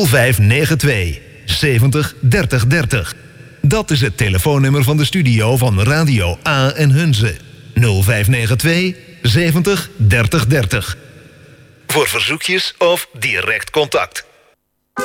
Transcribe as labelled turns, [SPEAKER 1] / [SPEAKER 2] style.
[SPEAKER 1] 0592 70 30 30. Dat is het telefoonnummer van de studio van Radio A en Hunze. 0592 70 30 30. Voor verzoekjes of direct contact.